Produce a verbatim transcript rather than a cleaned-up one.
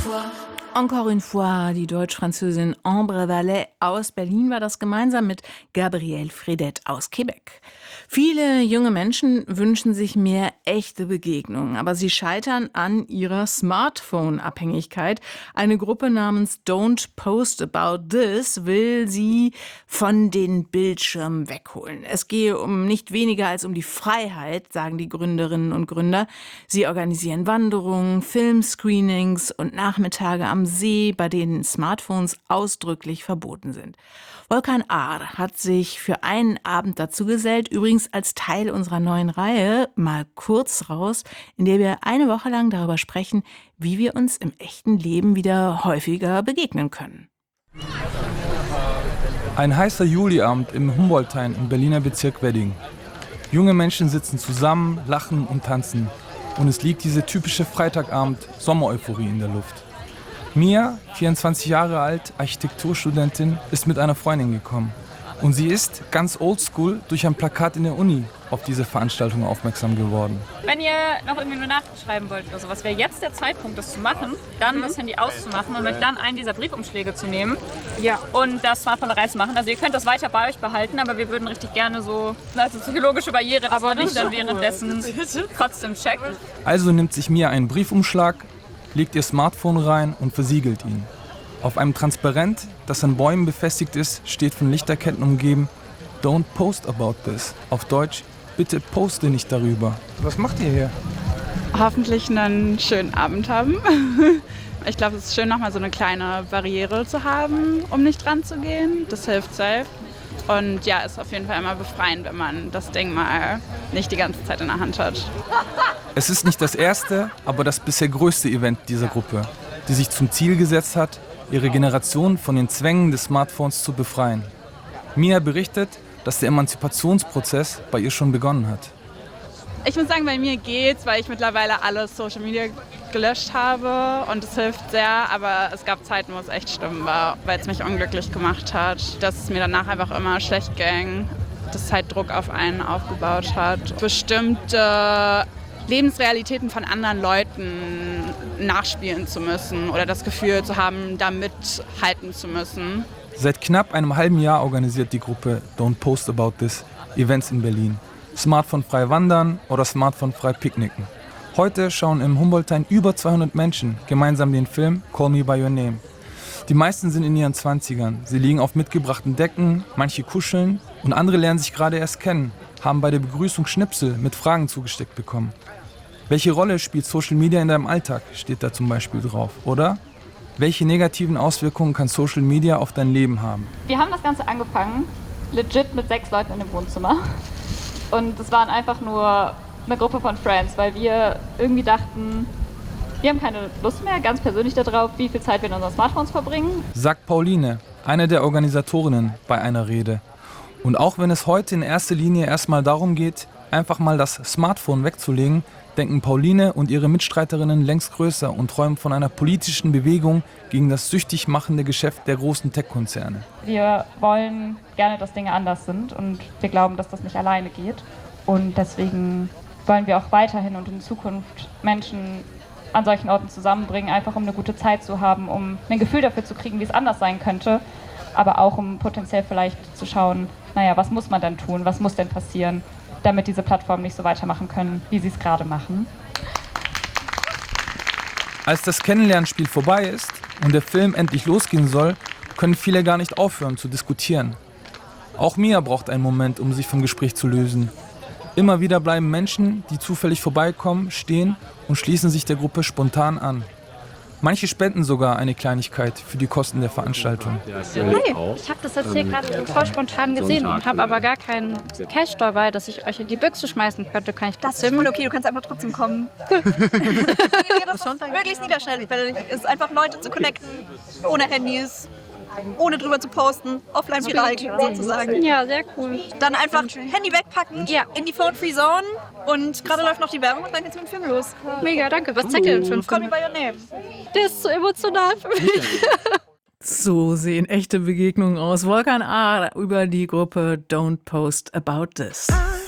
Encore une fois, die Deutsch-Französin Ambre Vallet aus Berlin war das gemeinsam mit Gabrielle Fredette aus Quebec. Viele junge Menschen wünschen sich mehr echte Begegnungen, aber sie scheitern an ihrer Smartphone-Abhängigkeit. Eine Gruppe namens Don't Post About This will sie von den Bildschirmen wegholen. Es gehe um nicht weniger als um die Freiheit, sagen die Gründerinnen und Gründer. Sie organisieren Wanderungen, Filmscreenings und Nachmittage am See, bei denen Smartphones ausdrücklich verboten sind. Volkan Ağar hat sich für einen Abend dazu gesellt, übrigens als Teil unserer neuen Reihe Mal kurz raus, in der wir eine Woche lang darüber sprechen, wie wir uns im echten Leben wieder häufiger begegnen können. Ein heißer Juliabend im Humboldthain im Berliner Bezirk Wedding. Junge Menschen sitzen zusammen, lachen und tanzen. Und es liegt diese typische Freitagabend-Sommereuphorie in der Luft. Mia, vierundzwanzig Jahre alt, Architekturstudentin, ist mit einer Freundin gekommen. Und sie ist ganz oldschool durch ein Plakat in der Uni auf diese Veranstaltung aufmerksam geworden. Wenn ihr noch irgendwie eine Nachricht schreiben wollt oder sowas, wäre jetzt der Zeitpunkt, das zu machen, dann das Handy auszumachen und euch dann einen dieser Briefumschläge zu nehmen ja. und das Smartphone reinzumachen. Also ihr könnt das weiter bei euch behalten, aber wir würden richtig gerne so, also psychologische Barriere, aber nicht dann währenddessen trotzdem checken. Also nimmt sich Mia einen Briefumschlag, legt ihr Smartphone rein und versiegelt ihn. Auf einem Transparent, das an Bäumen befestigt ist, steht von Lichterketten umgeben: Don't post about this. Auf Deutsch: Bitte poste nicht darüber. Was macht ihr hier? Hoffentlich einen schönen Abend haben. Ich glaube, es ist schön, nochmal so eine kleine Barriere zu haben, um nicht dran zu gehen. Das hilft safe. Und ja, ist auf jeden Fall immer befreiend, wenn man das Ding mal nicht die ganze Zeit in der Hand hat. Es ist nicht das erste, aber das bisher größte Event dieser Gruppe, die sich zum Ziel gesetzt hat, ihre Generation von den Zwängen des Smartphones zu befreien. Mia berichtet, dass der Emanzipationsprozess bei ihr schon begonnen hat. Ich muss sagen, bei mir geht's, weil ich mittlerweile alle Social Media gelöscht habe und es hilft sehr, aber es gab Zeiten, wo es echt schlimm war, weil es mich unglücklich gemacht hat, dass es mir danach einfach immer schlecht ging, dass halt Druck auf einen aufgebaut hat. Bestimmte Lebensrealitäten von anderen Leuten nachspielen zu müssen oder das Gefühl zu haben, da mithalten zu müssen. Seit knapp einem halben Jahr organisiert die Gruppe Don't Post About This Events in Berlin. Smartphone-frei wandern oder Smartphone-frei picknicken. Heute schauen im Humboldthain über zweihundert Menschen gemeinsam den Film Call Me By Your Name. Die meisten sind in ihren Zwanzigern. Sie liegen auf mitgebrachten Decken, manche kuscheln und andere lernen sich gerade erst kennen, haben bei der Begrüßung Schnipsel mit Fragen zugesteckt bekommen. Welche Rolle spielt Social Media in deinem Alltag, steht da zum Beispiel drauf, oder? Welche negativen Auswirkungen kann Social Media auf dein Leben haben? Wir haben das Ganze angefangen, legit mit sechs Leuten in dem Wohnzimmer. Und es waren einfach nur eine Gruppe von Friends, weil wir irgendwie dachten, wir haben keine Lust mehr, ganz persönlich darauf, wie viel Zeit wir in unseren Smartphones verbringen. Sagt Pauline, eine der Organisatorinnen bei einer Rede. Und auch wenn es heute in erster Linie erstmal darum geht, einfach mal das Smartphone wegzulegen, denken Pauline und ihre Mitstreiterinnen längst größer und träumen von einer politischen Bewegung gegen das süchtig machende Geschäft der großen Tech-Konzerne. Wir wollen gerne, dass Dinge anders sind und wir glauben, dass das nicht alleine geht. Und deswegen wollen wir auch weiterhin und in Zukunft Menschen an solchen Orten zusammenbringen, einfach um eine gute Zeit zu haben, um ein Gefühl dafür zu kriegen, wie es anders sein könnte, aber auch um potenziell vielleicht zu schauen, naja, was muss man denn tun, was muss denn passieren, damit diese Plattformen nicht so weitermachen können, wie sie es gerade machen. Als das Kennenlernspiel vorbei ist und der Film endlich losgehen soll, können viele gar nicht aufhören zu diskutieren. Auch Mia braucht einen Moment, um sich vom Gespräch zu lösen. Immer wieder bleiben Menschen, die zufällig vorbeikommen, stehen und schließen sich der Gruppe spontan an. Manche spenden sogar eine Kleinigkeit für die Kosten der Veranstaltung. Hey, ich habe das jetzt hier gerade voll spontan gesehen und habe aber gar keinen Cash dabei, dass ich euch in die Büchse schmeißen könnte. Kann ich das ist voll okay, du kannst einfach trotzdem kommen. Das ist wirklich niederschwellig. Es ist einfach Leute zu connecten, ohne Handys, ohne drüber zu posten, offline viral sozusagen. Ja, sehr cool. Dann einfach Handy wegpacken, ja. in die Phone-Free Zone und gerade läuft noch die Werbung und dann geht's mit dem Film los. Mega, danke. Was zeigt ihr denn für einen Call Film? Me By Your Name. Der ist so emotional für mich. So sehen echte Begegnungen aus. Volkan Ağar über die Gruppe Don't Post About This.